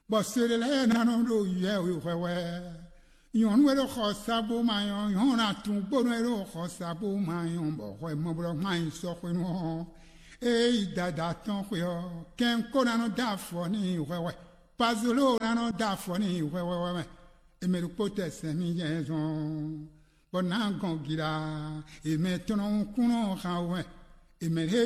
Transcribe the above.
Bosserele nano do ye wewe. Yon wero khosabo mayon yon atun bonwero khosabo mayon bo we mobro mayin so kweno. Dada ton kwyo ken konano dafoni wewe. Pazolo nano dafoni wewe. Emeru pote semi yezon. Bonan gongira e mettons kuno hawe.